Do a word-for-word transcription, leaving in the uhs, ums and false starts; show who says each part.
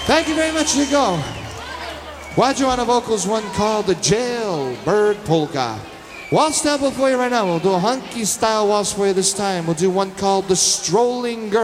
Speaker 1: Thank you very much, here you go. Guajo on the vocals, one called the Jailbird Polka. Waltz tempo for you right now. We'll do a hunky style waltz for you this time. We'll do one called the Strolling Girl.